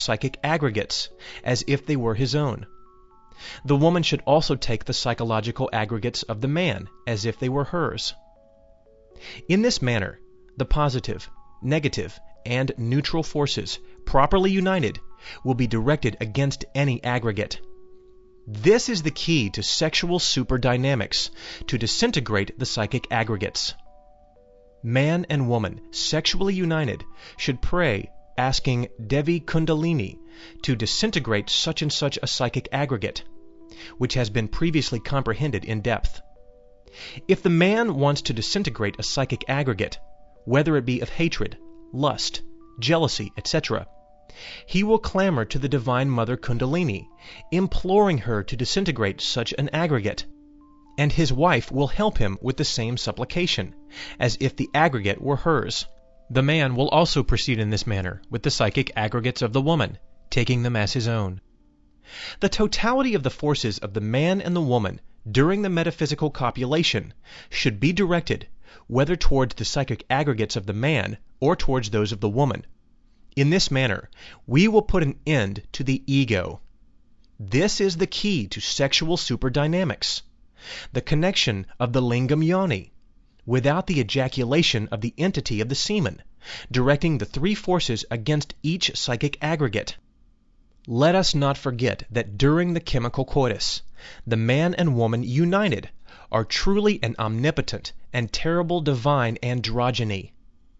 psychic aggregates, as if they were his own. The woman should also take the psychological aggregates of the man, as if they were hers. In this manner, the positive, negative, and neutral forces, properly united, will be directed against any aggregate. This is the key to sexual superdynamics, to disintegrate the psychic aggregates. Man and woman, sexually united, should pray asking Devi Kundalini to disintegrate such and such a psychic aggregate, which has been previously comprehended in depth. If the man wants to disintegrate a psychic aggregate, whether it be of hatred, lust, jealousy, etc., he will clamor to the Divine Mother Kundalini, imploring her to disintegrate such an aggregate, and his wife will help him with the same supplication, as if the aggregate were hers. The man will also proceed in this manner with the psychic aggregates of the woman, taking them as his own. The totality of the forces of the man and the woman during the metaphysical copulation should be directed whether towards the psychic aggregates of the man or towards those of the woman. In this manner, we will put an end to the ego. This is the key to sexual superdynamics, the connection of the lingam yoni, without the ejaculation of the entity of the semen, directing the three forces against each psychic aggregate. Let us not forget that during the chemical coitus, the man and woman united are truly an omnipotent and terrible divine androgyny.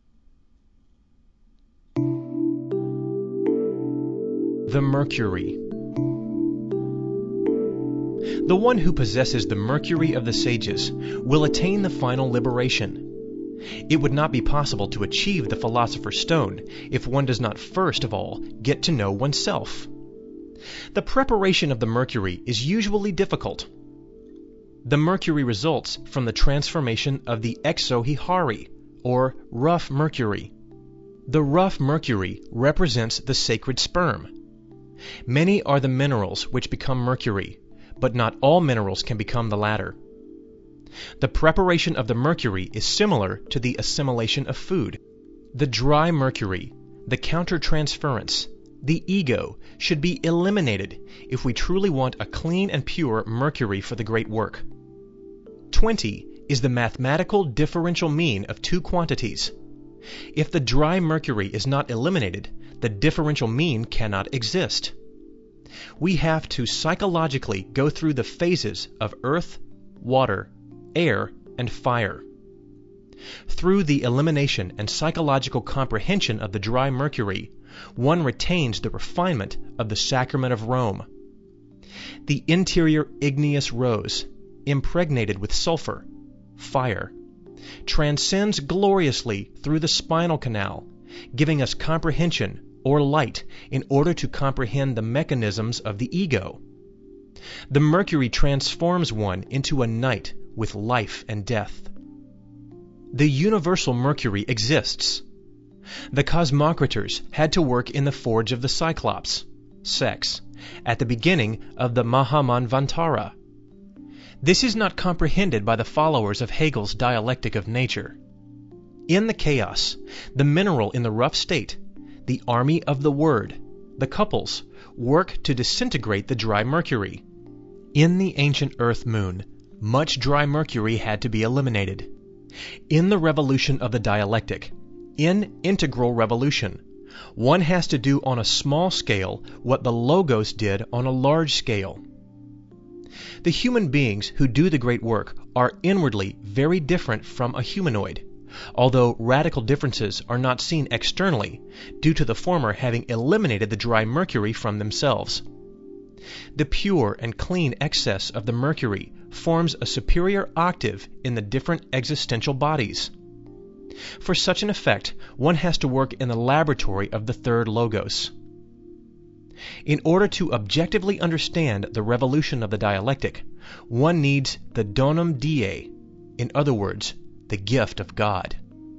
The Mercury. The one who possesses the Mercury of the sages will attain the final liberation. It would not be possible to achieve the Philosopher's Stone if one does not first of all get to know oneself. The preparation of the Mercury is usually difficult. The Mercury results from the transformation of the exohihari, or rough Mercury. The rough Mercury represents the sacred sperm. Many are the minerals which become mercury, but not all minerals can become the latter. The preparation of the mercury is similar to the assimilation of food. The dry mercury, the countertransference, the ego should be eliminated if we truly want a clean and pure mercury for the great work. 20 is the mathematical differential mean of two quantities. If the dry mercury is not eliminated, the differential mean cannot exist. We have to psychologically go through the phases of earth, water, air, and fire. Through the elimination and psychological comprehension of the dry mercury, one retains the refinement of the sacrament of Rome. The interior igneous rose, impregnated with sulfur, fire, transcends gloriously through the spinal canal, giving us comprehension or light in order to comprehend the mechanisms of the ego. The mercury transforms one into a knight with life and death. The universal mercury exists. The Cosmocrators had to work in the forge of the Cyclops, sex, at the beginning of the Mahamanvantara. This is not comprehended by the followers of Hegel's dialectic of nature. In the chaos, the mineral in the rough state, the army of the word, the couples, work to disintegrate the dry mercury. In the ancient earth moon, much dry mercury had to be eliminated. In the revolution of the dialectic, in integral revolution, one has to do on a small scale what the Logos did on a large scale. The human beings who do the great work are inwardly very different from a humanoid, although radical differences are not seen externally, due to the former having eliminated the dry mercury from themselves. The pure and clean excess of the mercury forms a superior octave in the different existential bodies. For such an effect, one has to work in the laboratory of the third Logos. In order to objectively understand the revolution of the dialectic, one needs the donum die, in other words, the gift of God.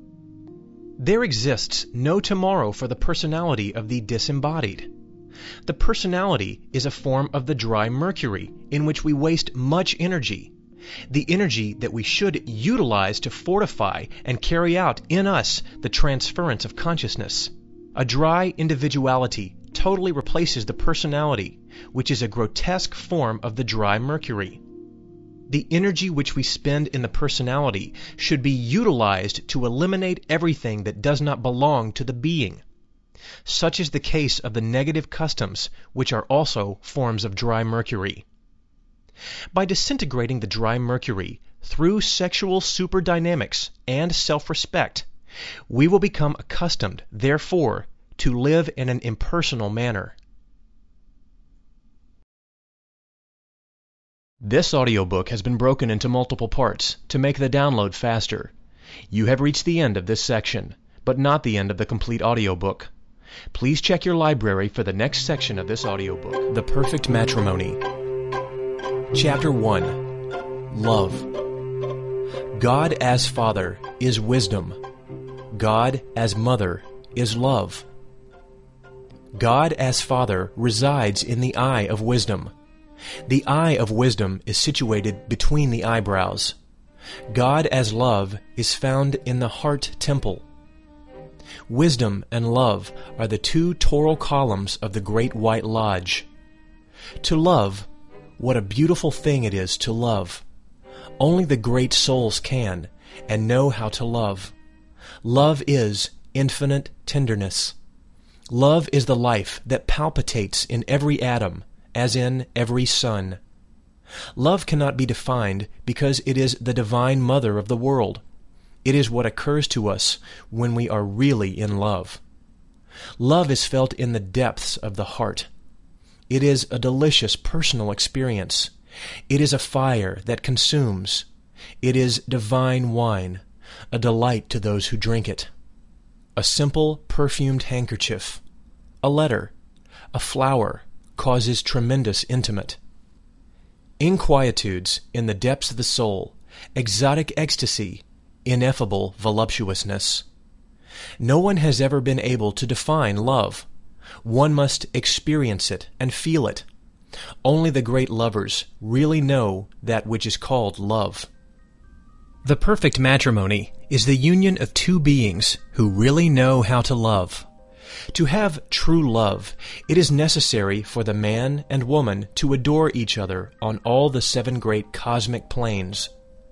There exists no tomorrow for the personality of the disembodied. The personality is a form of the dry mercury in which we waste much energy, the energy that we should utilize to fortify and carry out in us the transference of consciousness. A dry individuality totally replaces the personality, which is a grotesque form of the dry mercury. The energy which we spend in the personality should be utilized to eliminate everything that does not belong to the being. Such is the case of the negative customs, which are also forms of dry mercury. By disintegrating the dry mercury through sexual superdynamics and self-respect, we will become accustomed, therefore, to live in an impersonal manner. This audiobook has been broken into multiple parts to make the download faster. You have reached the end of this section, but not the end of the complete audiobook. Please check your library for the next section of this audiobook. The Perfect Matrimony. Chapter 1. Love. God as Father is wisdom. God as Mother is love. God as Father resides in the eye of wisdom. The eye of wisdom is situated between the eyebrows. God as love is found in the heart temple. Wisdom and love are the two toral columns of the Great White Lodge. To love, what a beautiful thing it is to love. Only the great souls can, and know how to love. Love is infinite tenderness. Love is the life that palpitates in every atom, as in every sun. Love cannot be defined because it is the divine mother of the world. It is what occurs to us when we are really in love. Love is felt in the depths of the heart. It is a delicious personal experience. It is a fire that consumes. It is divine wine, a delight to those who drink it. A simple perfumed handkerchief, a letter, a flower causes tremendous intimate. Inquietudes in the depths of the soul, exotic ecstasy, ineffable voluptuousness. No one has ever been able to define love. One must experience it and feel it. Only the great lovers really know that which is called love. The perfect matrimony is the union of two beings who really know how to love. To have true love, it is necessary for the man and woman to adore each other on all the seven great cosmic planes.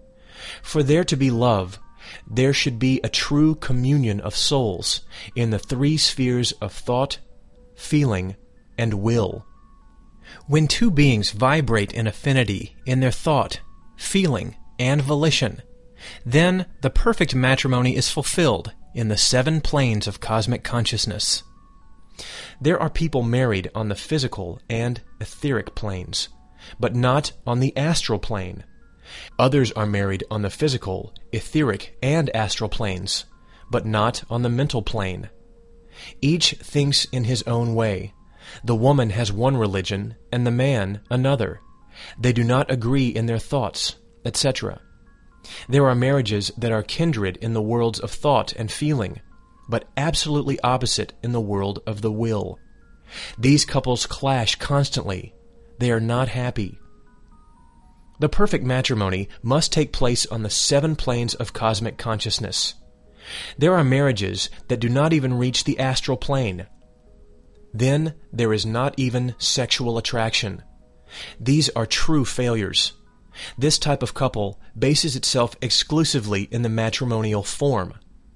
For there to be love, there should be a true communion of souls in the three spheres of thought, feeling, and will. When two beings vibrate in affinity in their thought, feeling, and volition, then the perfect matrimony is fulfilled in the seven planes of cosmic consciousness. There are people married on the physical and etheric planes, but not on the astral plane. Others are married on the physical, etheric, and astral planes, but not on the mental plane. Each thinks in his own way. The woman has one religion, and the man another. They do not agree in their thoughts, etc. There are marriages that are kindred in the worlds of thought and feeling, but absolutely opposite in the world of the will. These couples clash constantly. They are not happy. The perfect matrimony must take place on the seven planes of cosmic consciousness. There are marriages that do not even reach the astral plane. Then there is not even sexual attraction. These are true failures. This type of couple bases itself exclusively in the matrimonial form.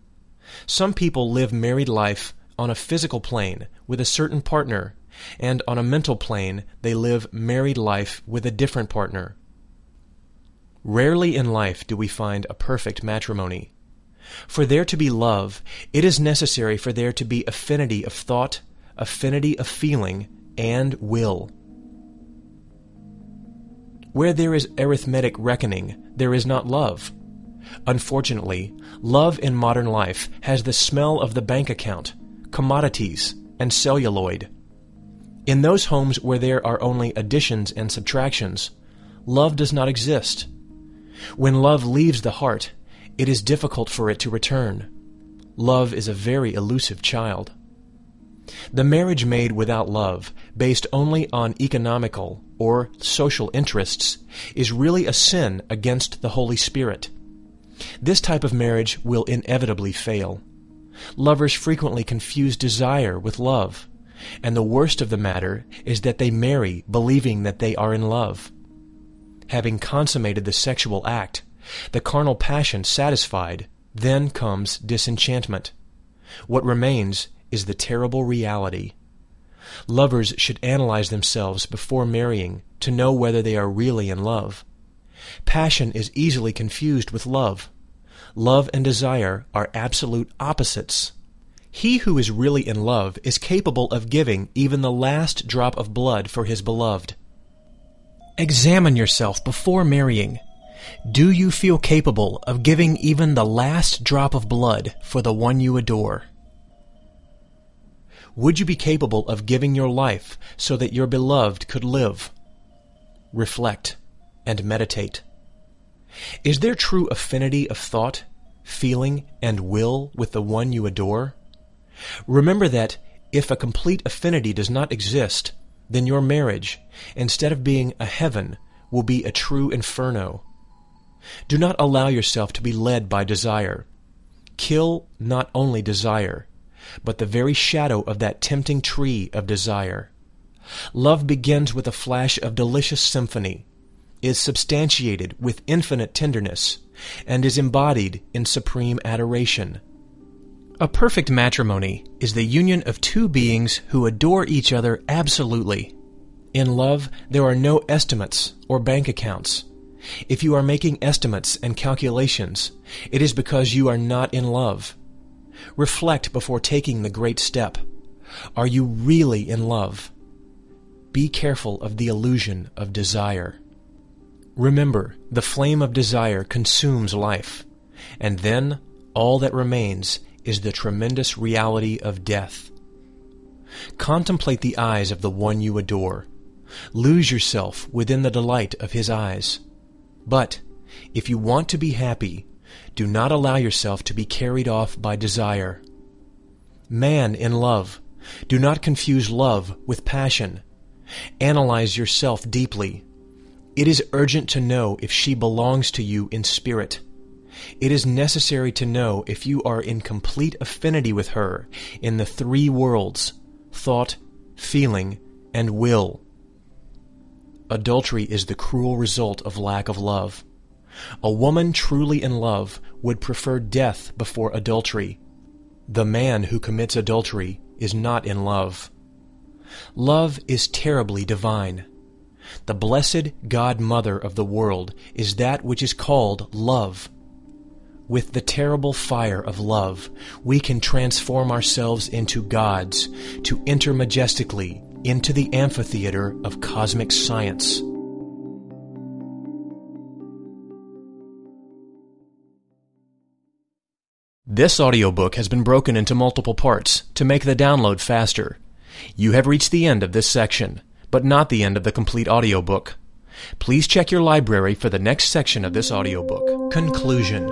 Some people live married life on a physical plane with a certain partner, and on a mental plane they live married life with a different partner. Rarely in life do we find a perfect matrimony. For there to be love, it is necessary for there to be affinity of thought, affinity of feeling, and will. Where there is arithmetic reckoning, there is not love. Unfortunately, love in modern life has the smell of the bank account, commodities, and celluloid. In those homes where there are only additions and subtractions, love does not exist. When love leaves the heart, it is difficult for it to return. Love is a very elusive child. The marriage made without love, based only on economical or social interests, is really a sin against the Holy Spirit. This type of marriage will inevitably fail. Lovers frequently confuse desire with love. and the worst of the matter is that they marry believing that they are in love. Having consummated the sexual act, the carnal passion satisfied, then comes disenchantment. What remains is the terrible reality. Lovers should analyze themselves before marrying to know whether they are really in love. Passion is easily confused with love. Love and desire are absolute opposites. He who is really in love is capable of giving even the last drop of blood for his beloved. Examine yourself before marrying. Do you feel capable of giving even the last drop of blood for the one you adore? Would you be capable of giving your life so that your beloved could live? Reflect and meditate. Is there true affinity of thought, feeling, and will with the one you adore? Remember that if a complete affinity does not exist, then your marriage, instead of being a heaven, will be a true inferno. Do not allow yourself to be led by desire. Kill not only desire, but the very shadow of that tempting tree of desire. Love begins with a flash of delicious symphony, is substantiated with infinite tenderness, and is embodied in supreme adoration. A perfect matrimony is the union of two beings who adore each other absolutely. In love, there are no estimates or bank accounts. If you are making estimates and calculations, it is because you are not in love. Reflect before taking the great step. Are you really in love? Be careful of the illusion of desire. Remember, the flame of desire consumes life, and then all that remains is the tremendous reality of death. Contemplate the eyes of the one you adore. Lose yourself within the delight of his eyes. But, if you want to be happy, do not allow yourself to be carried off by desire. Man in love, do not confuse love with passion. Analyze yourself deeply. It is urgent to know if she belongs to you in spirit. It is necessary to know if you are in complete affinity with her in the three worlds: thought, feeling, and will. Adultery is the cruel result of lack of love. A woman truly in love would prefer death before adultery. The man who commits adultery is not in love. Love is terribly divine. The blessed God-mother of the world is that which is called love. With the terrible fire of love, we can transform ourselves into gods to enter majestically into the amphitheater of cosmic science. This audiobook has been broken into multiple parts to make the download faster. You have reached the end of this section, but not the end of the complete audiobook. Please check your library for the next section of this audiobook. Conclusion.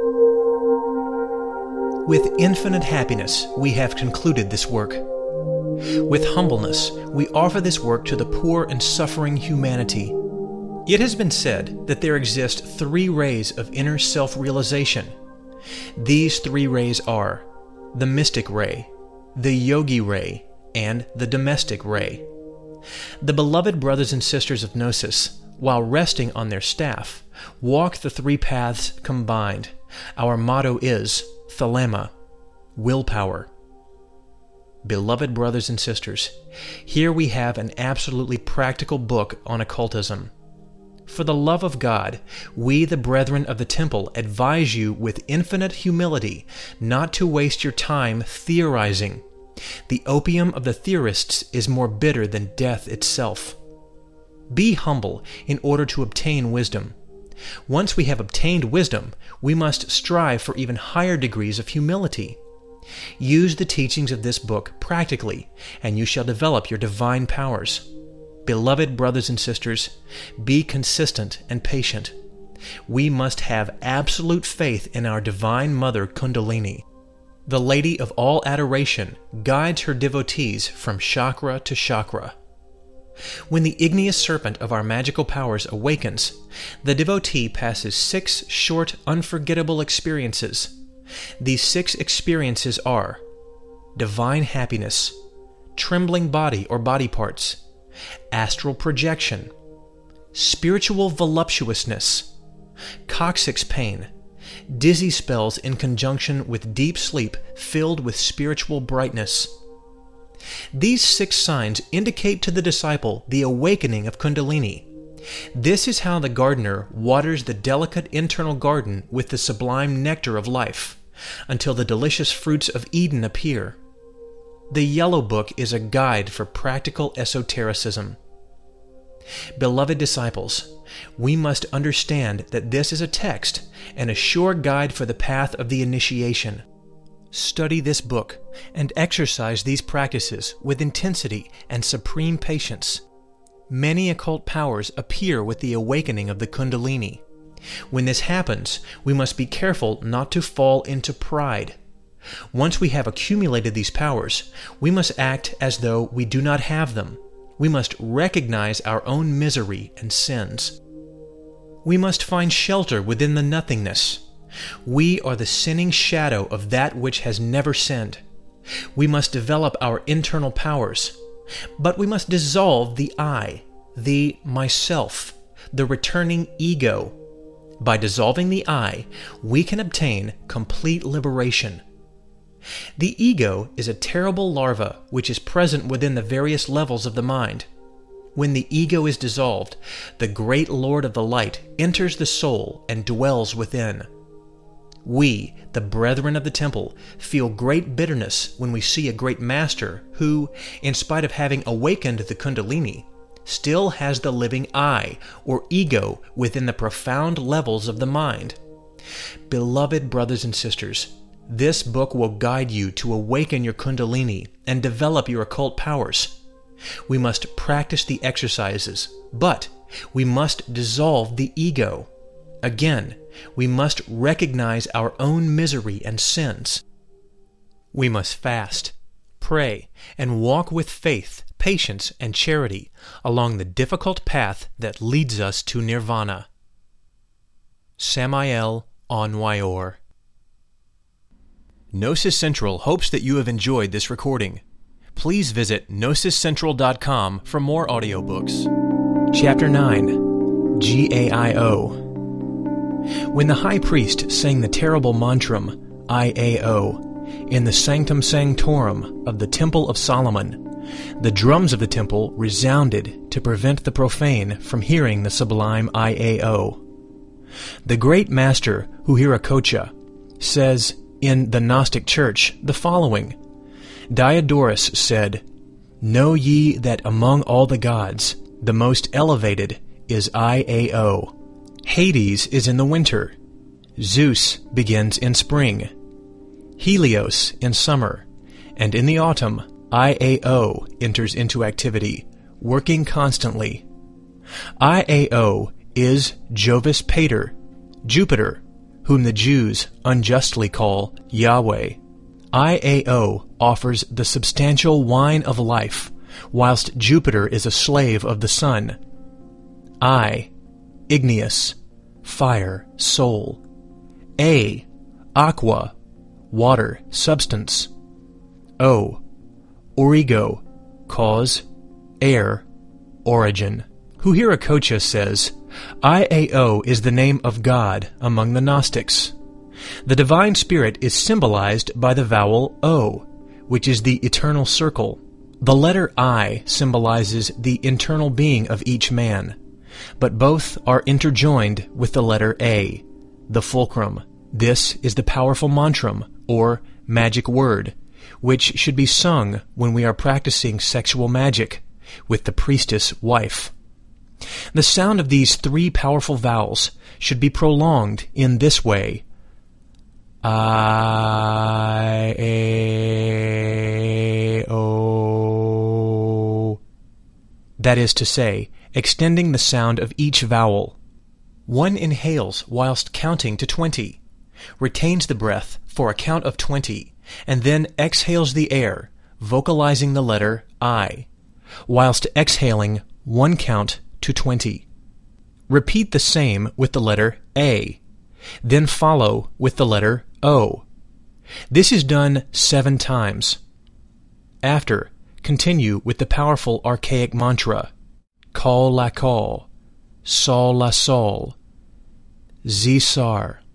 With infinite happiness, we have concluded this work. With humbleness, we offer this work to the poor and suffering humanity. It has been said that there exist 3 rays of inner self-realization. These 3 rays are the mystic ray, the yogi ray, and the domestic ray. The beloved brothers and sisters of Gnosis, while resting on their staff, walk the 3 paths combined. Our motto is Thelema, willpower. Beloved brothers and sisters, here we have an absolutely practical book on occultism. For the love of God, we, the brethren of the temple, advise you with infinite humility not to waste your time theorizing. The opium of the theorists is more bitter than death itself. Be humble in order to obtain wisdom. Once we have obtained wisdom, we must strive for even higher degrees of humility. Use the teachings of this book practically, and you shall develop your divine powers. Beloved brothers and sisters, be consistent and patient. We must have absolute faith in our Divine Mother Kundalini. The Lady of all adoration guides her devotees from chakra to chakra. When the igneous serpent of our magical powers awakens, the devotee passes 6 short, unforgettable experiences. These 6 experiences are divine happiness, trembling body or body parts, astral projection, spiritual voluptuousness, coccyx pain, dizzy spells in conjunction with deep sleep filled with spiritual brightness. These 6 signs indicate to the disciple the awakening of Kundalini. This is how the gardener waters the delicate internal garden with the sublime nectar of life, until the delicious fruits of Eden appear. The Yellow Book is a guide for practical esotericism. Beloved disciples, we must understand that this is a text and a sure guide for the path of the initiation. Study this book and exercise these practices with intensity and supreme patience. Many occult powers appear with the awakening of the Kundalini. When this happens, we must be careful not to fall into pride. Once we have accumulated these powers, we must act as though we do not have them. We must recognize our own misery and sins. We must find shelter within the nothingness. We are the sinning shadow of that which has never sinned. We must develop our internal powers, but we must dissolve the I, the myself, the returning ego. By dissolving the I, we can obtain complete liberation. The ego is a terrible larva which is present within the various levels of the mind. When the ego is dissolved, the great Lord of the Light enters the soul and dwells within. We, the brethren of the temple, feel great bitterness when we see a great master who, in spite of having awakened the Kundalini, still has the living I, or ego, within the profound levels of the mind. Beloved brothers and sisters, this book will guide you to awaken your Kundalini and develop your occult powers. We must practice the exercises, but we must dissolve the ego. Again, we must recognize our own misery and sins. We must fast, pray, and walk with faith, patience, and charity along the difficult path that leads us to nirvana. Samael Aun-Weor. Gnosis Central hopes that you have enjoyed this recording. Please visit GnosisCentral.com for more audiobooks. Chapter 9, G-A-I-O. When the high priest sang the terrible mantram, I-A-O, in the Sanctum Sanctorum of the Temple of Solomon, the drums of the temple resounded to prevent the profane from hearing the sublime I-A-O. The great master, Huiracocha, says in the Gnostic Church the following: Diodorus said, "Know ye that among all the gods, the most elevated is I-A-O. Hades is in the winter. Zeus begins in spring. Helios in summer. And in the autumn, I-A-O enters into activity, working constantly. I-A-O is Jovis Pater, Jupiter, whom the Jews unjustly call Yahweh. I-A-O offers the substantial wine of life, whilst Jupiter is a slave of the sun. I, igneous, fire, soul. A, aqua, water, substance. O, origo, cause, air, origin. Huiracocha says, I-A-O is the name of God among the Gnostics. The divine spirit is symbolized by the vowel O, which is the eternal circle. The letter I symbolizes the internal being of each man, but both are interjoined with the letter A, the fulcrum. This is the powerful mantram, or magic word, which should be sung when we are practicing sexual magic with the priestess wife. The sound of these 3 powerful vowels should be prolonged in this way: I-A-O. That is to say, extending the sound of each vowel. One inhales whilst counting to 20, retains the breath for a count of 20, and then exhales the air, vocalizing the letter I, whilst exhaling 1 count to 20. Repeat the same with the letter A, then follow with the letter O. This is done 7 times. After, continue with the powerful archaic mantra, Kol la Kol, Sol la Sol, Zisar.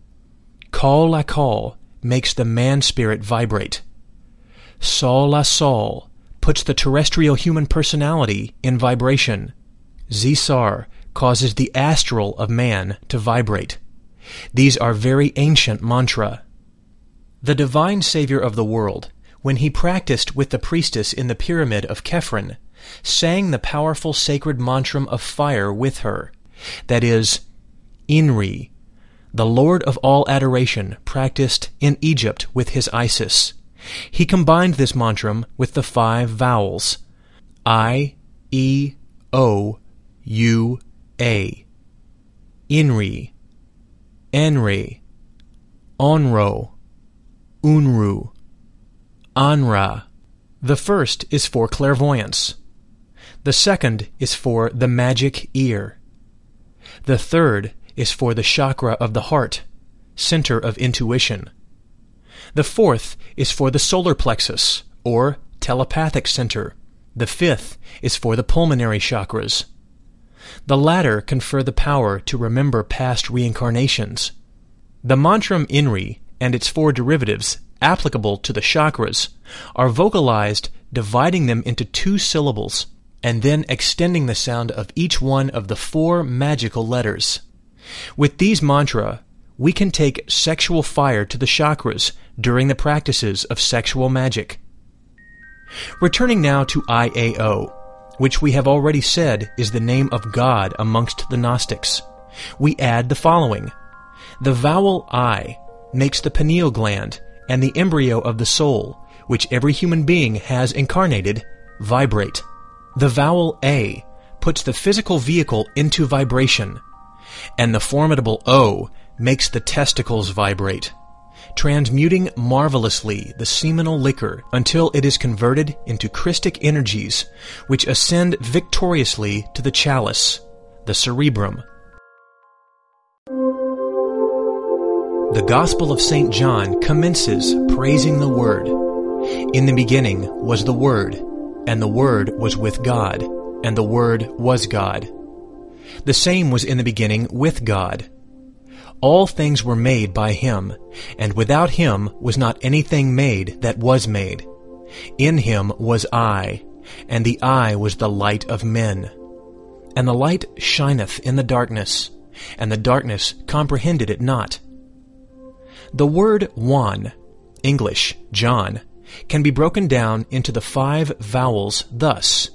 Kol la Kol makes the man-spirit vibrate. Sol la Sol puts the terrestrial human personality in vibration. Zisar causes the astral of man to vibrate. These are very ancient mantra. The divine Savior of the world, when he practiced with the priestess in the pyramid of Khephren, sang the powerful sacred mantram of fire with her. That is, Inri, the Lord of all adoration, practiced in Egypt with his Isis. He combined this mantram with the 5 vowels, I, E, O, U, A. Inri, Enri, Onro, Unru, Anra. The first is for clairvoyance. The second is for the magic ear. The third is for the chakra of the heart, center of intuition. The fourth is for the solar plexus, or telepathic center. The fifth is for the pulmonary chakras. The latter confer the power to remember past reincarnations. The mantram Inri and its 4 derivatives applicable to the chakras are vocalized, dividing them into 2 syllables, and then extending the sound of each one of the 4 magical letters. With these mantra, we can take sexual fire to the chakras during the practices of sexual magic. Returning now to IAO, which we have already said is the name of God amongst the Gnostics, we add the following. The vowel I makes the pineal gland and the embryo of the soul, which every human being has incarnated, vibrate. The vowel A puts the physical vehicle into vibration, and the formidable O makes the testicles vibrate, transmuting marvelously the seminal liquor until it is converted into Christic energies, which ascend victoriously to the chalice, the cerebrum. The Gospel of St. John commences praising the Word. In the beginning was the Word, and the Word was with God, and the Word was God. The same was in the beginning with God. All things were made by him, and without him was not anything made that was made. In him was I, and the I was the light of men. And the light shineth in the darkness, and the darkness comprehended it not. The word Juan, English, John, can be broken down into the 5 vowels thus,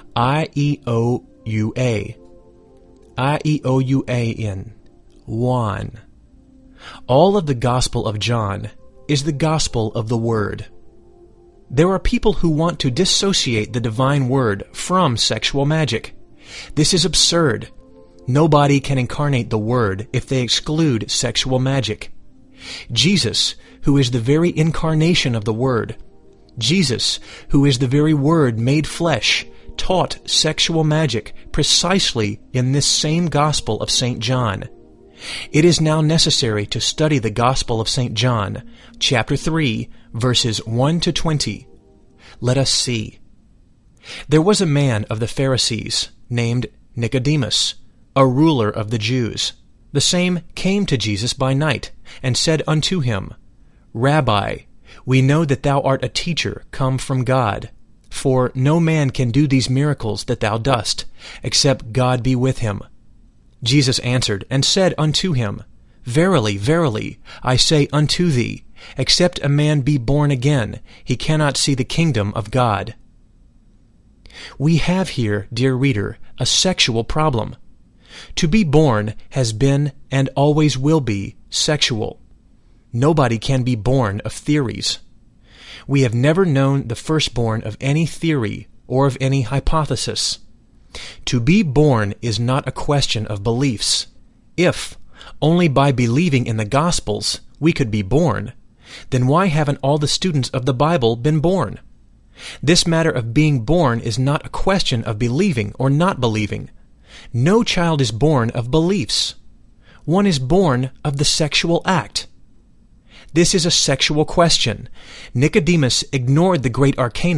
I-E-O-U-A, I-E-O-U-A-N, Juan. All of the Gospel of John is the Gospel of the Word. There are people who want to dissociate the divine Word from sexual magic. This is absurd. Nobody can incarnate the Word if they exclude sexual magic. Jesus, who is the very incarnation of the Word, Jesus, who is the very Word made flesh, taught sexual magic precisely in this same Gospel of St. John. It is now necessary to study the Gospel of St. John, chapter 3, verses 1 to 20. Let us see. There was a man of the Pharisees, named Nicodemus, a ruler of the Jews. The same came to Jesus by night, and said unto him, Rabbi, we know that thou art a teacher come from God. For no man can do these miracles that thou dost, except God be with him. Jesus answered and said unto him, Verily, verily, I say unto thee, except a man be born again, he cannot see the kingdom of God. We have here, dear reader, a sexual problem. To be born has been and always will be sexual. Nobody can be born of theories. We have never known the firstborn of any theory or of any hypothesis. To be born is not a question of beliefs. If, only by believing in the Gospels, we could be born, then why haven't all the students of the Bible been born? This matter of being born is not a question of believing or not believing. No child is born of beliefs. One is born of the sexual act. This is a sexual question. Nicodemus ignored the great arcanum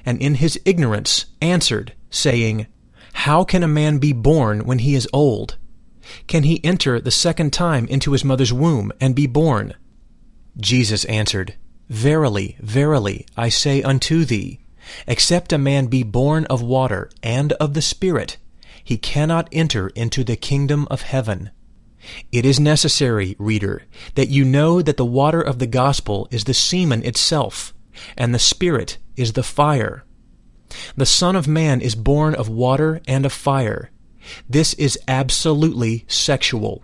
and in his ignorance answered, saying, How can a man be born when he is old? Can he enter the second time into his mother's womb and be born? Jesus answered, Verily, verily, I say unto thee, except a man be born of water and of the Spirit, he cannot enter into the kingdom of heaven. It is necessary, reader, that you know that the water of the gospel is the semen itself, and the Spirit is the fire. The Son of Man is born of water and of fire. This is absolutely sexual.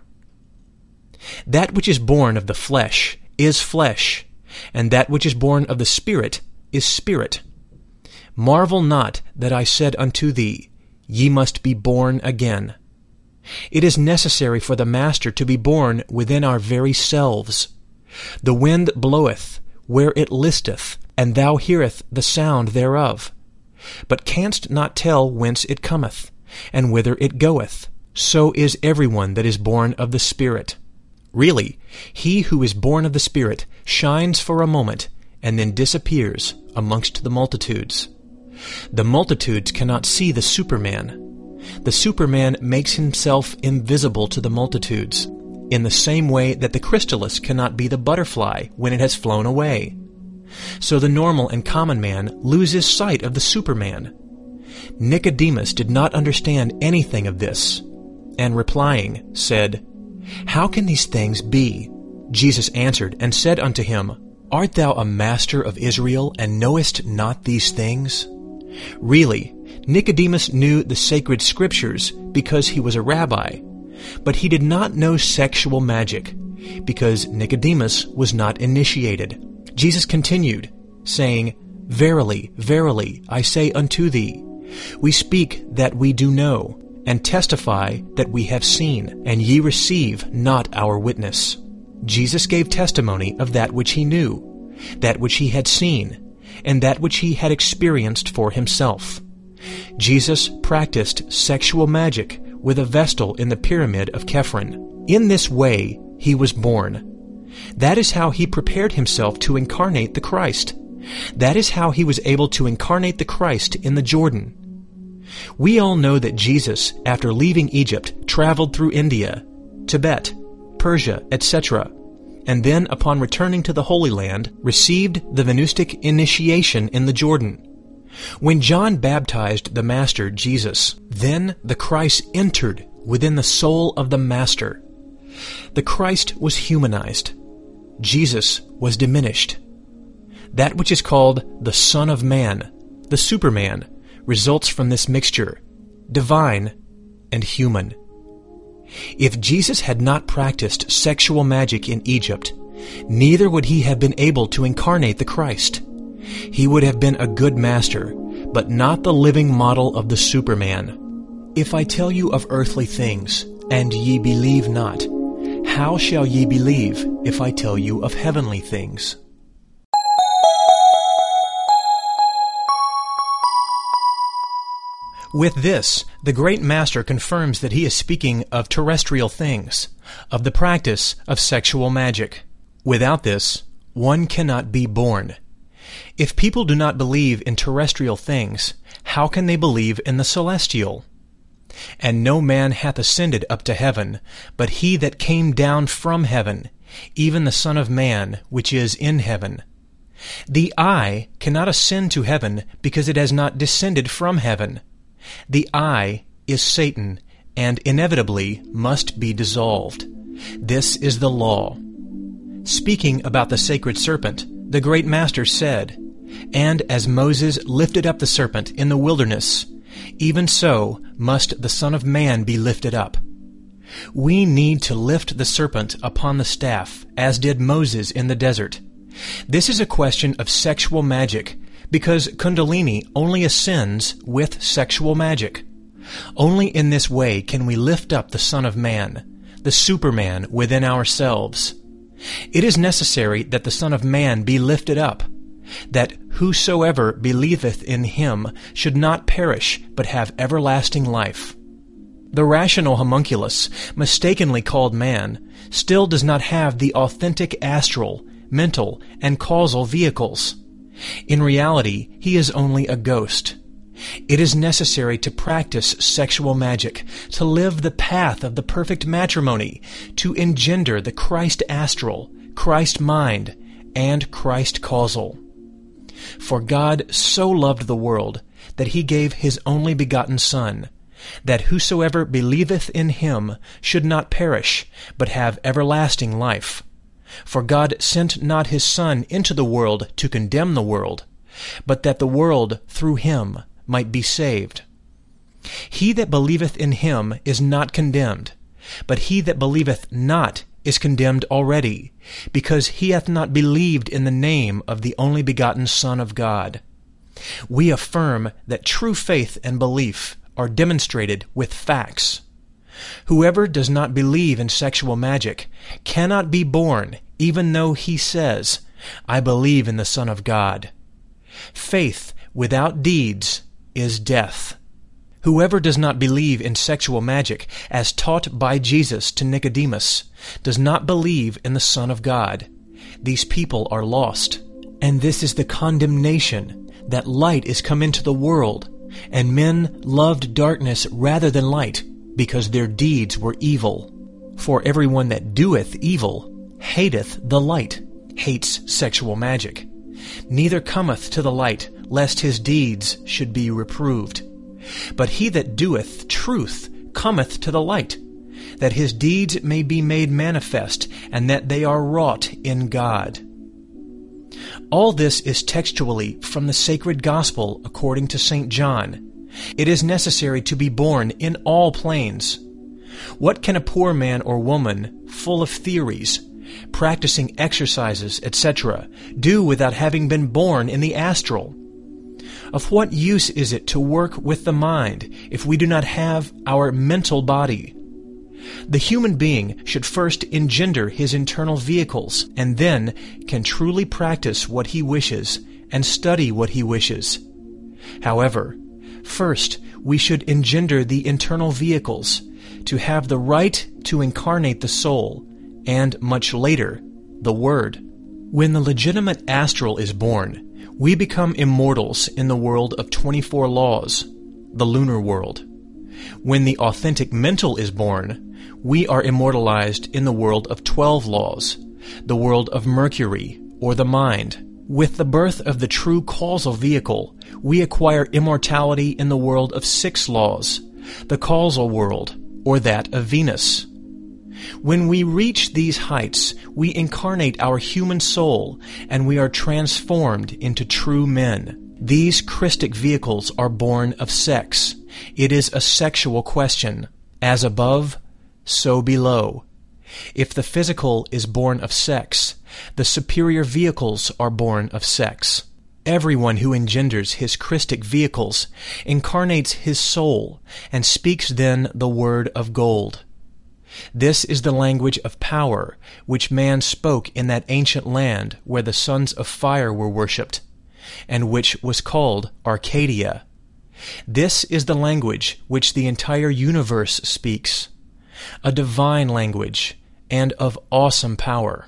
That which is born of the flesh is flesh, and that which is born of the Spirit is spirit. Marvel not that I said unto thee, Ye must be born again. It is necessary for the Master to be born within our very selves. The wind bloweth where it listeth, and thou hearest the sound thereof, but canst not tell whence it cometh, and whither it goeth. So is everyone that is born of the Spirit. Really, he who is born of the Spirit shines for a moment, and then disappears amongst the multitudes. The multitudes cannot see the Superman. The Superman makes himself invisible to the multitudes, in the same way that the chrysalis cannot be the butterfly when it has flown away. So the normal and common man loses sight of the Superman. Nicodemus did not understand anything of this, and replying, said, How can these things be? Jesus answered and said unto him, Art thou a master of Israel, and knowest not these things? Really, Nicodemus knew the sacred scriptures because he was a rabbi, but he did not know sexual magic because Nicodemus was not initiated. Jesus continued, saying, Verily, verily, I say unto thee, we speak that we do know, and testify that we have seen, and ye receive not our witness. Jesus gave testimony of that which he knew, that which he had seen, and that which he had experienced for himself. Jesus practiced sexual magic with a vestal in the pyramid of Kephren. In this way he was born. That is how he prepared himself to incarnate the Christ. That is how he was able to incarnate the Christ in the Jordan. We all know that Jesus, after leaving Egypt, traveled through India, Tibet, Persia, etc., and then, upon returning to the Holy Land, received the Venustic initiation in the Jordan. When John baptized the Master, Jesus, then the Christ entered within the soul of the Master. The Christ was humanized. Jesus was diminished. That which is called the Son of Man, the Superman, results from this mixture, divine and human. If Jesus had not practiced sexual magic in Egypt, neither would he have been able to incarnate the Christ. He would have been a good master, but not the living model of the Superman. If I tell you of earthly things, and ye believe not, how shall ye believe if I tell you of heavenly things? With this, the great master confirms that he is speaking of terrestrial things, of the practice of sexual magic. Without this, one cannot be born. If people do not believe in terrestrial things, how can they believe in the celestial? And no man hath ascended up to heaven, but he that came down from heaven, even the Son of Man, which is in heaven. The eye cannot ascend to heaven because it has not descended from heaven. The eye is Satan, and inevitably must be dissolved. This is the law. Speaking about the sacred serpent, the great master said, And as Moses lifted up the serpent in the wilderness, even so must the Son of Man be lifted up. We need to lift the serpent upon the staff, as did Moses in the desert. This is a question of sexual magic, because Kundalini only ascends with sexual magic. Only in this way can we lift up the Son of Man, the Superman within ourselves. It is necessary that the Son of Man be lifted up, that whosoever believeth in him should not perish, but have everlasting life. The rational homunculus, mistakenly called man, still does not have the authentic astral, mental, and causal vehicles. In reality, he is only a ghost. It is necessary to practice sexual magic, to live the path of the perfect matrimony, to engender the Christ astral, Christ mind, and Christ causal. For God so loved the world that he gave his only begotten Son, that whosoever believeth in him should not perish, but have everlasting life. For God sent not his Son into the world to condemn the world, but that the world through him might be saved. He that believeth in him is not condemned, but he that believeth not is condemned already, because he hath not believed in the name of the only begotten Son of God. We affirm that true faith and belief are demonstrated with facts. Whoever does not believe in sexual magic cannot be born, even though he says, "I believe in the Son of God." Faith without deeds is death. Whoever does not believe in sexual magic, as taught by Jesus to Nicodemus, does not believe in the Son of God. These people are lost. And this is the condemnation, that light is come into the world, and men loved darkness rather than light, because their deeds were evil. For everyone that doeth evil hateth the light, hates sexual magic, neither cometh to the light, lest his deeds should be reproved. But he that doeth truth cometh to the light, that his deeds may be made manifest, and that they are wrought in God. All this is textually from the sacred gospel according to St. John. It is necessary to be born in all planes. What can a poor man or woman, full of theories, practicing exercises, etc., do without having been born in the astral? Of what use is it to work with the mind if we do not have our mental body? The human being should first engender his internal vehicles, and then can truly practice what he wishes and study what he wishes. However, first we should engender the internal vehicles to have the right to incarnate the soul, and much later, the Word. When the legitimate astral is born, we become immortals in the world of 24 laws, the lunar world. When the authentic mental is born, we are immortalized in the world of 12 laws, the world of Mercury, or the mind. With the birth of the true causal vehicle, we acquire immortality in the world of 6 laws, the causal world, or that of Venus. When we reach these heights, we incarnate our human soul, and we are transformed into true men. These Christic vehicles are born of sex. It is a sexual question. As above, so below. If the physical is born of sex, the superior vehicles are born of sex. Everyone who engenders his Christic vehicles incarnates his soul, and speaks then the word of gold. This is the language of power, which man spoke in that ancient land where the sons of fire were worshipped, and which was called Arcadia. This is the language which the entire universe speaks, a divine language, and of awesome power.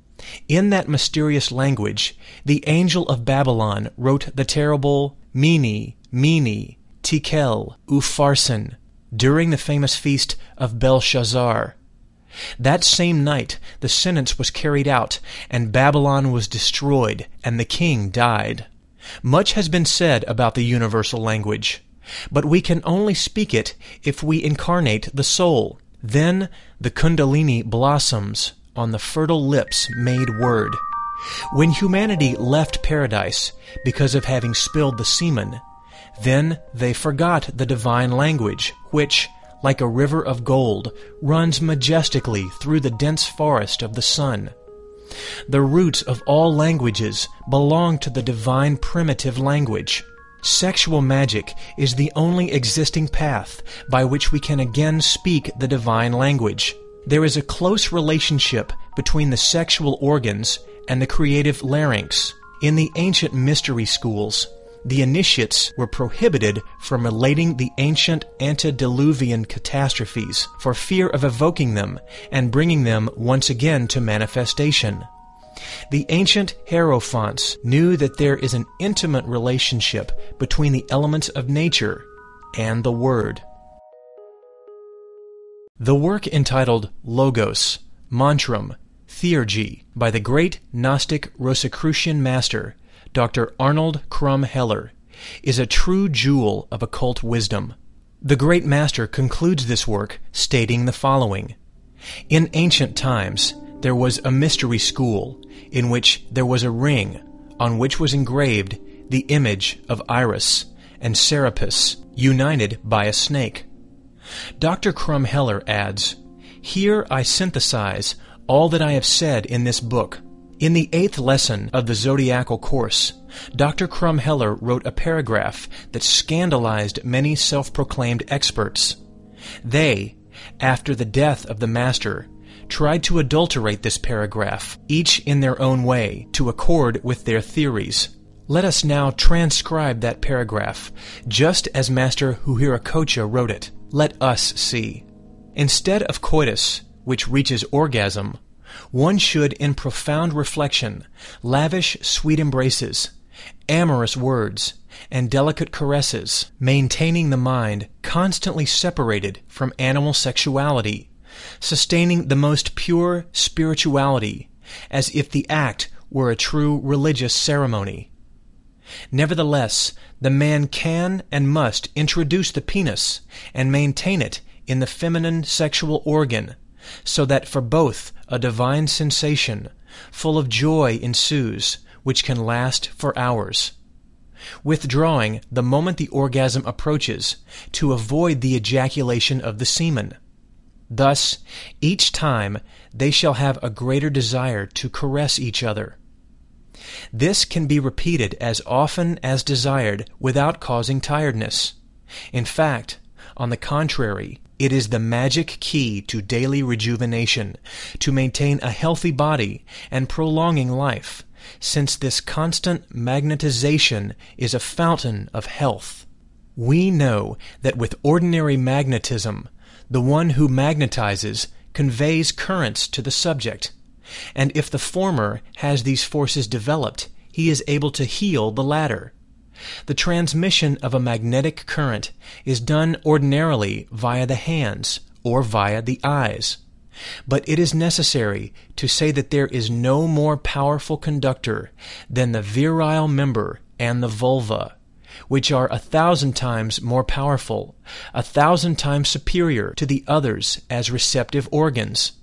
In that mysterious language, the angel of Babylon wrote the terrible Mene, Mene, Tekel, Upharsin, during the famous feast of Belshazzar. That same night the sentence was carried out, and Babylon was destroyed, and the king died. Much has been said about the universal language, but we can only speak it if we incarnate the soul. Then the Kundalini blossoms on the fertile lips made word. When humanity left paradise because of having spilled the semen, then they forgot the divine language, which, like a river of gold, runs majestically through the dense forest of the sun. The roots of all languages belong to the divine primitive language. Sexual magic is the only existing path by which we can again speak the divine language. There is a close relationship between the sexual organs and the creative larynx. In the ancient mystery schools, the initiates were prohibited from relating the ancient antediluvian catastrophes for fear of evoking them and bringing them once again to manifestation. The ancient Hierophants knew that there is an intimate relationship between the elements of nature and the Word. The work entitled Logos, Mantram, Theurgy by the great Gnostic Rosicrucian master, Dr. Arnold Crum Heller, is a true jewel of occult wisdom. The great master concludes this work stating the following: In ancient times, there was a mystery school in which there was a ring on which was engraved the image of Iris and Serapis united by a snake. Dr. Crum Heller adds, Here I synthesize all that I have said in this book. In the 8th lesson of the Zodiacal Course, Dr. Crum Heller wrote a paragraph that scandalized many self-proclaimed experts. They, after the death of the master, tried to adulterate this paragraph, each in their own way, to accord with their theories. Let us now transcribe that paragraph, just as Master Huiracocha wrote it. Let us see. Instead of coitus, which reaches orgasm, one should, in profound reflection, lavish sweet embraces, amorous words, and delicate caresses, maintaining the mind constantly separated from animal sexuality, sustaining the most pure spirituality, as if the act were a true religious ceremony. Nevertheless, the man can and must introduce the penis and maintain it in the feminine sexual organ, so that for both a divine sensation, full of joy ensues, which can last for hours. Withdrawing the moment the orgasm approaches, to avoid the ejaculation of the semen. Thus, each time they shall have a greater desire to caress each other. This can be repeated as often as desired without causing tiredness. In fact, on the contrary, it is the magic key to daily rejuvenation, to maintain a healthy body and prolonging life, since this constant magnetization is a fountain of health. We know that with ordinary magnetism, the one who magnetizes conveys currents to the subject, and if the former has these forces developed, he is able to heal the latter. The transmission of a magnetic current is done ordinarily via the hands or via the eyes. But it is necessary to say that there is no more powerful conductor than the virile member and the vulva, which are 1,000 times more powerful, 1,000 times superior to the others as receptive organs.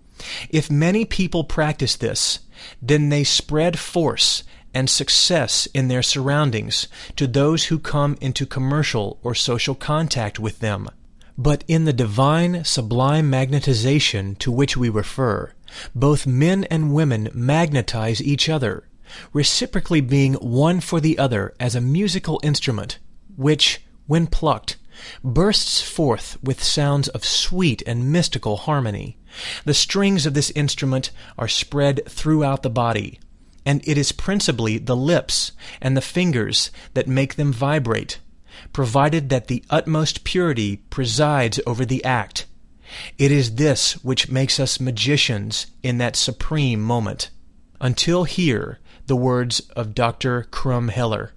If many people practice this, then they spread force and success in their surroundings to those who come into commercial or social contact with them. But in the divine, sublime magnetization to which we refer, both men and women magnetize each other, reciprocally being one for the other as a musical instrument, which, when plucked, bursts forth with sounds of sweet and mystical harmony. The strings of this instrument are spread throughout the body, and it is principally the lips and the fingers that make them vibrate, provided that the utmost purity presides over the act. It is this which makes us magicians in that supreme moment. Until here, the words of Dr. Crum Heller.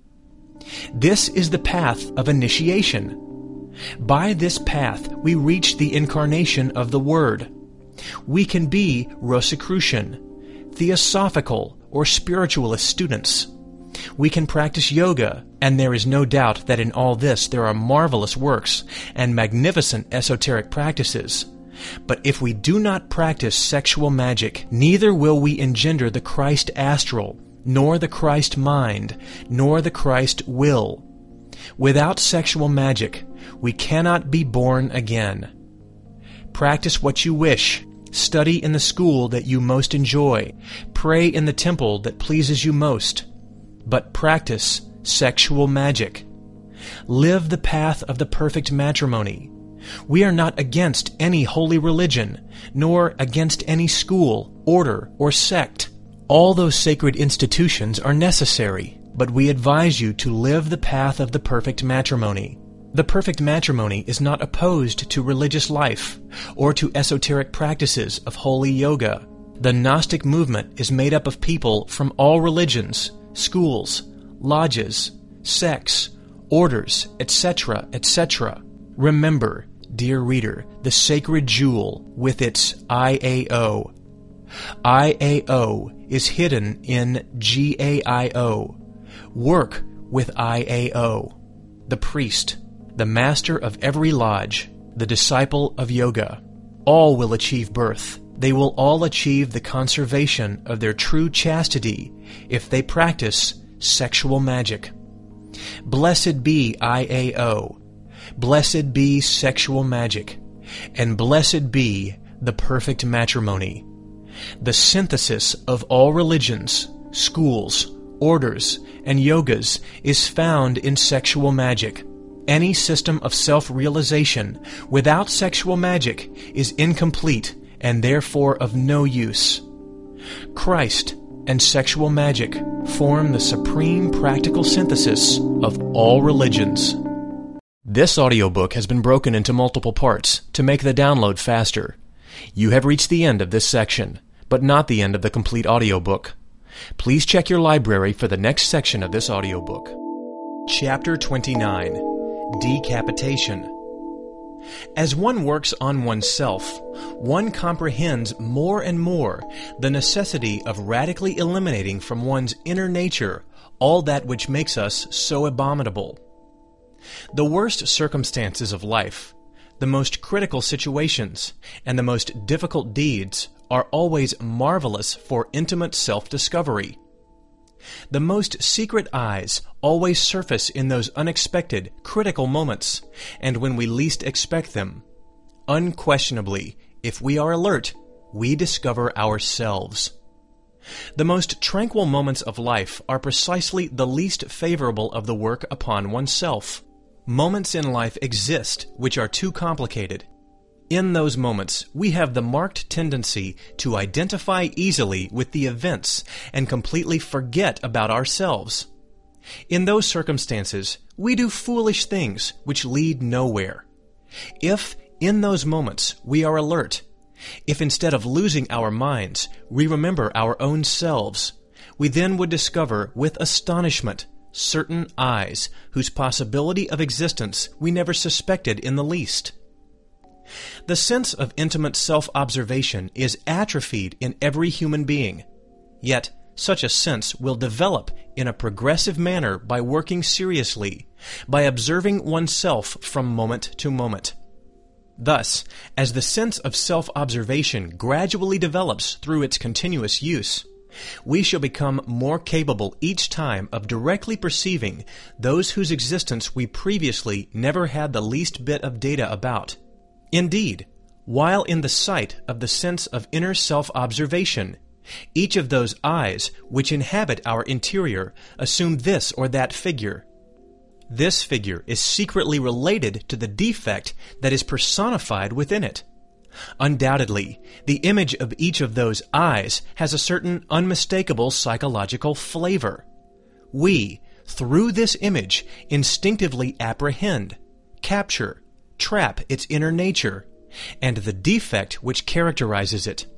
This is the path of initiation. By this path we reach the incarnation of the Word. We can be Rosicrucian, Theosophical, or spiritualist students. We can practice yoga, and there is no doubt that in all this there are marvelous works and magnificent esoteric practices. But if we do not practice sexual magic, neither will we engender the Christ astral, nor the Christ mind, nor the Christ will. Without sexual magic, we cannot be born again. Practice what you wish. Study in the school that you most enjoy. Pray in the temple that pleases you most. But practice sexual magic. Live the path of the perfect matrimony. We are not against any holy religion, nor against any school, order, or sect. All those sacred institutions are necessary, but we advise you to live the path of the perfect matrimony. The perfect matrimony is not opposed to religious life or to esoteric practices of holy yoga. The Gnostic movement is made up of people from all religions, schools, lodges, sects, orders, etc., etc. Remember, dear reader, the sacred jewel with its IAO. IAO is hidden in GAIO. Work with IAO. The priest, the master of every lodge, the disciple of yoga. All will achieve birth. They will all achieve the conservation of their true chastity if they practice sexual magic. Blessed be IAO. Blessed be sexual magic. And blessed be the perfect matrimony. The synthesis of all religions, schools, orders, and yogas is found in sexual magic. Any system of self-realization without sexual magic is incomplete and therefore of no use. Christ and sexual magic form the supreme practical synthesis of all religions. This audiobook has been broken into multiple parts to make the download faster. You have reached the end of this section, but not the end of the complete audiobook. Please check your library for the next section of this audiobook. Chapter 29. Decapitation. As one works on oneself, one comprehends more and more the necessity of radically eliminating from one's inner nature all that which makes us so abominable. The worst circumstances of life, the most critical situations, and the most difficult deeds are always marvelous for intimate self-discovery. The most secret eyes always surface in those unexpected, critical moments, and when we least expect them. Unquestionably, if we are alert, we discover ourselves. The most tranquil moments of life are precisely the least favorable of the work upon oneself. Moments in life exist which are too complicated. In those moments, we have the marked tendency to identify easily with the events and completely forget about ourselves. In those circumstances, we do foolish things which lead nowhere. If, in those moments, we are alert, if instead of losing our minds, we remember our own selves, we then would discover with astonishment certain eyes whose possibility of existence we never suspected in the least. The sense of intimate self-observation is atrophied in every human being. Yet, such a sense will develop in a progressive manner by working seriously, by observing oneself from moment to moment. Thus, as the sense of self-observation gradually develops through its continuous use, we shall become more capable each time of directly perceiving those whose existence we previously never had the least bit of data about. Indeed, while in the sight of the sense of inner self-observation, each of those eyes which inhabit our interior assume this or that figure. This figure is secretly related to the defect that is personified within it. Undoubtedly, the image of each of those eyes has a certain unmistakable psychological flavor. We, through this image, instinctively apprehend, capture, trap its inner nature, and the defect which characterizes it.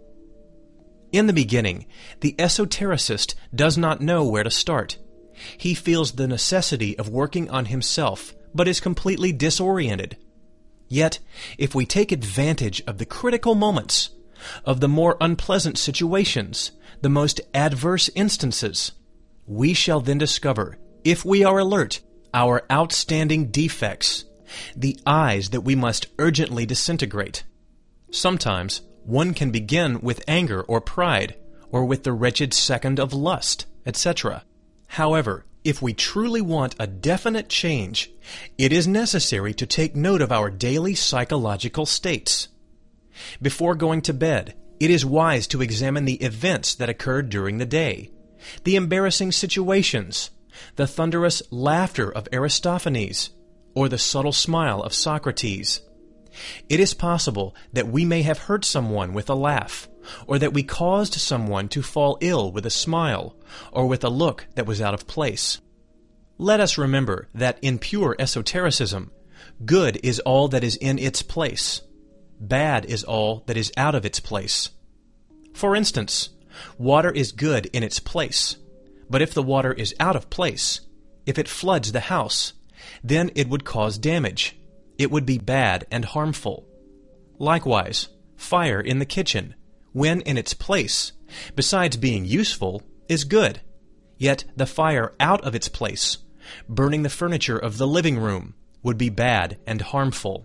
In the beginning, the esotericist does not know where to start. He feels the necessity of working on himself, but is completely disoriented. Yet, if we take advantage of the critical moments, of the more unpleasant situations, the most adverse instances, we shall then discover, if we are alert, our outstanding defects, the eyes that we must urgently disintegrate. Sometimes one can begin with anger or pride, or with the wretched second of lust, etc. However, if we truly want a definite change, it is necessary to take note of our daily psychological states. Before going to bed, it is wise to examine the events that occurred during the day, the embarrassing situations, the thunderous laughter of Aristophanes, or the subtle smile of Socrates. It is possible that we may have hurt someone with a laugh, or that we caused someone to fall ill with a smile, or with a look that was out of place. Let us remember that in pure esotericism, good is all that is in its place. Bad is all that is out of its place. For instance, water is good in its place, but if the water is out of place, if it floods the house, then it would cause damage. It would be bad and harmful. Likewise, fire in the kitchen, when in its place, besides being useful, is good. Yet the fire out of its place, burning the furniture of the living room, would be bad and harmful.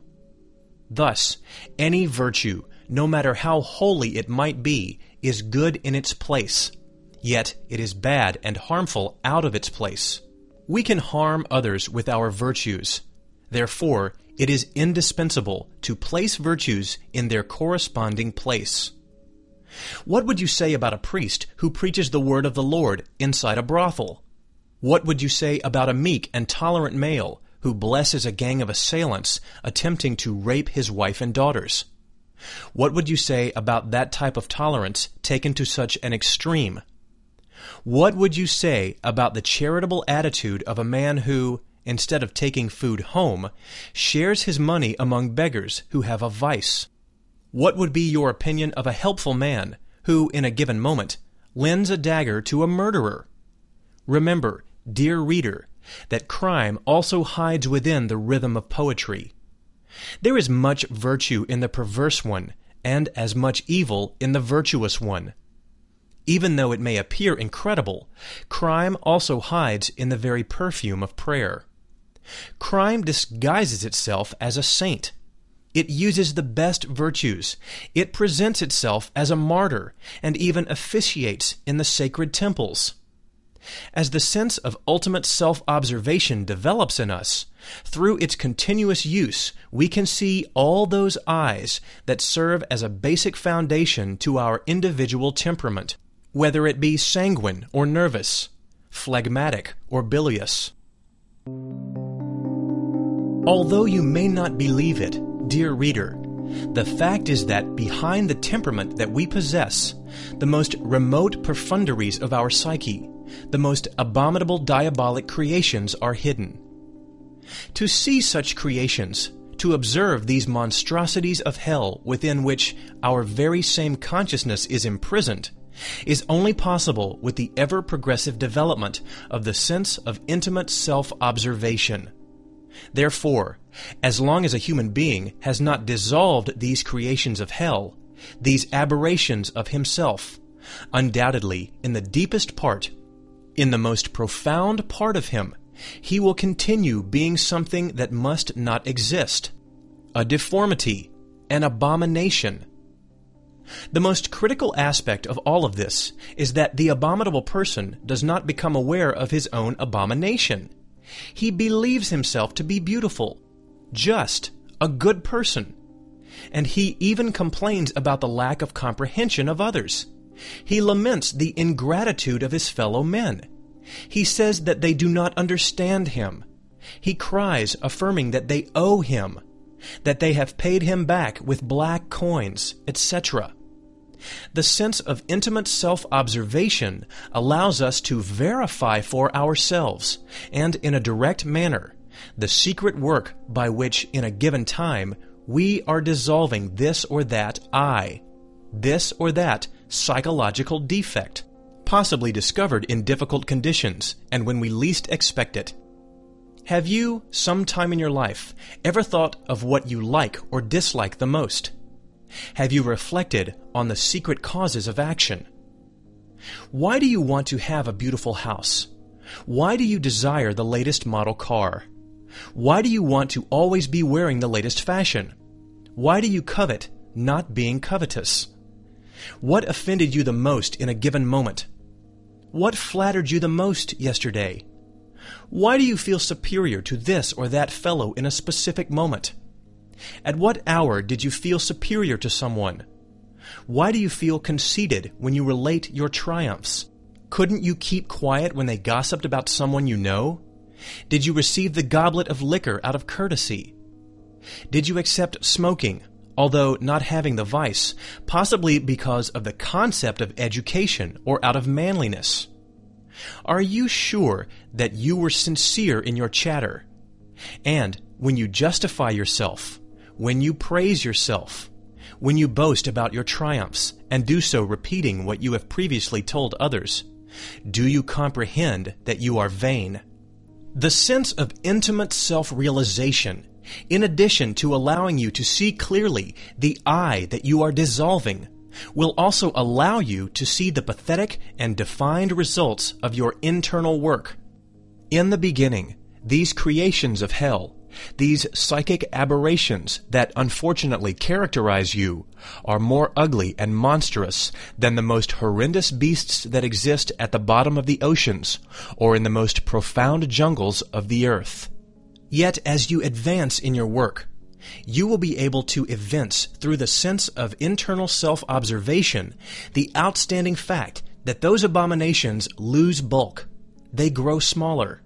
Thus, any virtue, no matter how holy it might be, is good in its place, yet it is bad and harmful out of its place. We can harm others with our virtues. Therefore, it is indispensable to place virtues in their corresponding place. What would you say about a priest who preaches the word of the Lord inside a brothel? What would you say about a meek and tolerant male who blesses a gang of assailants attempting to rape his wife and daughters? What would you say about that type of tolerance taken to such an extreme? What would you say about the charitable attitude of a man who, instead of taking food home, shares his money among beggars who have a vice? What would be your opinion of a helpful man who, in a given moment, lends a dagger to a murderer? Remember, dear reader, that crime also hides within the rhythm of poetry. There is much virtue in the perverse one, and as much evil in the virtuous one. Even though it may appear incredible, crime also hides in the very perfume of prayer. Crime disguises itself as a saint. It uses the best virtues. It presents itself as a martyr, and even officiates in the sacred temples. As the sense of ultimate self-observation develops in us, through its continuous use, we can see all those eyes that serve as a basic foundation to our individual temperament, whether it be sanguine or nervous, phlegmatic or bilious. Although you may not believe it, dear reader, the fact is that behind the temperament that we possess, the most remote profundities of our psyche, the most abominable diabolic creations are hidden. To see such creations, to observe these monstrosities of hell within which our very same consciousness is imprisoned, is only possible with the ever-progressive development of the sense of intimate self-observation. Therefore, as long as a human being has not dissolved these creations of hell, these aberrations of himself, undoubtedly, in the deepest part, in the most profound part of him, he will continue being something that must not exist, a deformity, an abomination. The most critical aspect of all of this is that the abominable person does not become aware of his own abomination. He believes himself to be beautiful, just, a good person. And he even complains about the lack of comprehension of others. He laments the ingratitude of his fellow men. He says that they do not understand him. He cries, affirming that they owe him, that they have paid him back with black coins, etc. The sense of intimate self-observation allows us to verify for ourselves, and in a direct manner, the secret work by which, in a given time, we are dissolving this or that I, this or that psychological defect, possibly discovered in difficult conditions and when we least expect it. Have you, sometime in your life, ever thought of what you like or dislike the most? Have you reflected on the secret causes of action? Why do you want to have a beautiful house? Why do you desire the latest model car? Why do you want to always be wearing the latest fashion? Why do you covet not being covetous? What offended you the most in a given moment? What flattered you the most yesterday? Why do you feel superior to this or that fellow in a specific moment? At what hour did you feel superior to someone? Why do you feel conceited when you relate your triumphs? Couldn't you keep quiet when they gossiped about someone you know? Did you receive the goblet of liquor out of courtesy? Did you accept smoking, although not having the vice, possibly because of the concept of education or out of manliness? Are you sure that you were sincere in your chatter? And when you justify yourself, when you praise yourself, when you boast about your triumphs and do so repeating what you have previously told others? Do you comprehend that you are vain? The sense of intimate self-realization, in addition to allowing you to see clearly the I that you are dissolving, will also allow you to see the pathetic and defined results of your internal work. In the beginning, these creations of hell, these psychic aberrations that unfortunately characterize you, are more ugly and monstrous than the most horrendous beasts that exist at the bottom of the oceans or in the most profound jungles of the earth. Yet as you advance in your work, you will be able to evince through the sense of internal self-observation the outstanding fact that those abominations lose bulk. They grow smaller.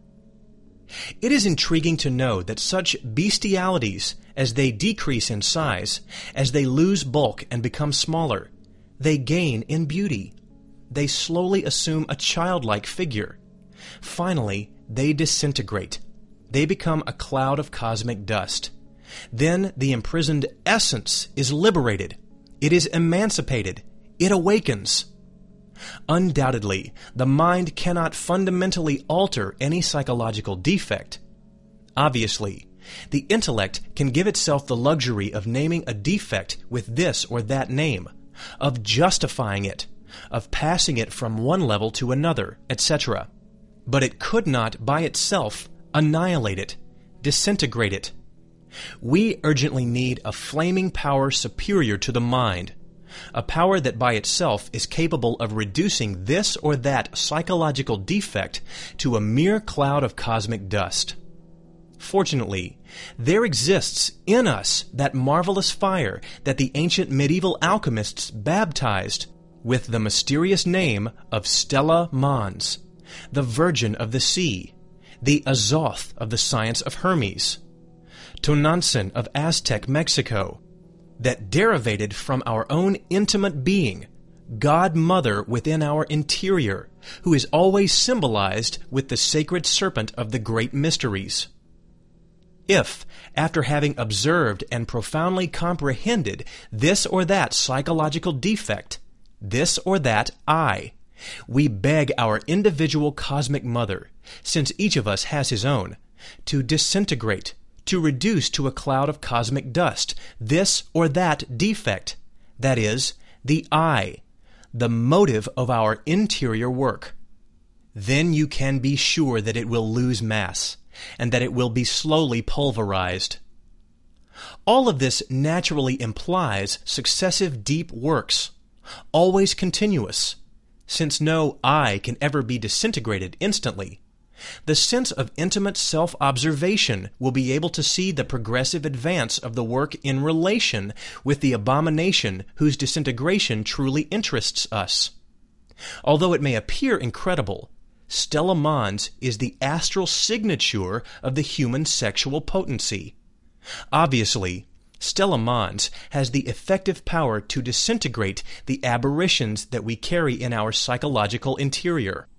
It is intriguing to know that such bestialities, as they decrease in size, as they lose bulk and become smaller, they gain in beauty. They slowly assume a childlike figure. Finally, they disintegrate. They become a cloud of cosmic dust. Then the imprisoned essence is liberated. It is emancipated. It awakens. Undoubtedly, the mind cannot fundamentally alter any psychological defect. Obviously, the intellect can give itself the luxury of naming a defect with this or that name, of justifying it, of passing it from one level to another, etc. But it could not by itself annihilate it, disintegrate it. We urgently need a flaming power superior to the mind, a power that by itself is capable of reducing this or that psychological defect to a mere cloud of cosmic dust. Fortunately, there exists in us that marvelous fire that the ancient medieval alchemists baptized with the mysterious name of Stella Mons, the Virgin of the Sea, the Azoth of the science of Hermes, Tonantzin of Aztec Mexico, that derivated from our own intimate being, God Mother within our interior, who is always symbolized with the sacred serpent of the great mysteries. If, after having observed and profoundly comprehended this or that psychological defect, this or that I, we beg our individual cosmic mother, since each of us has his own, to disintegrate, to reduce to a cloud of cosmic dust this or that defect, that is, the I, the motive of our interior work. Then you can be sure that it will lose mass, and that it will be slowly pulverized. All of this naturally implies successive deep works, always continuous, since no I can ever be disintegrated instantly. The sense of intimate self-observation will be able to see the progressive advance of the work in relation with the abomination whose disintegration truly interests us. Although it may appear incredible, Stella Mons is the astral signature of the human sexual potency. Obviously, Stella Mons has the effective power to disintegrate the aberrations that we carry in our psychological interior.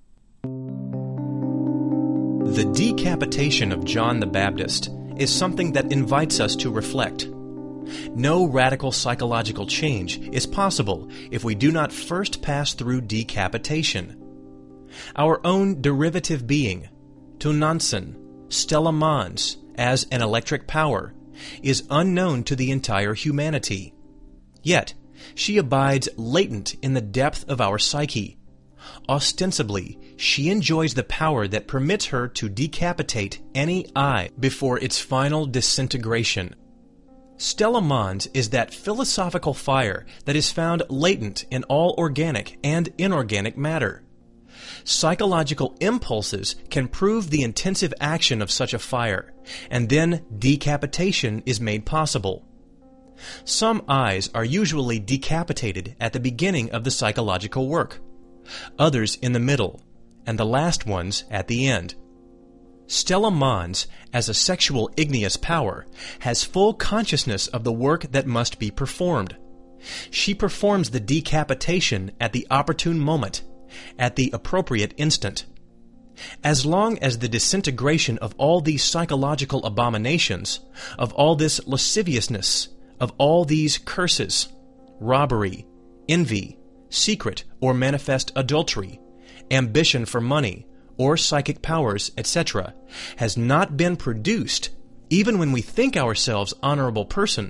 The decapitation of John the Baptist is something that invites us to reflect. No radical psychological change is possible if we do not first pass through decapitation. Our own derivative being, Tonantzin, Stella Mons, as an electric power, is unknown to the entire humanity. Yet, she abides latent in the depth of our psyche. Ostensibly, she enjoys the power that permits her to decapitate any I before its final disintegration. Stella Mons is that philosophical fire that is found latent in all organic and inorganic matter. Psychological impulses can prove the intensive action of such a fire, and then decapitation is made possible. Some eyes are usually decapitated at the beginning of the psychological work, others in the middle, and the last ones at the end. Stella Mons, as a sexual igneous power, has full consciousness of the work that must be performed. She performs the decapitation at the opportune moment, at the appropriate instant. As long as the disintegration of all these psychological abominations, of all this lasciviousness, of all these curses, robbery, envy, secret or manifest adultery, ambition for money, or psychic powers, etc., has not been produced, even when we think ourselves honorable persons,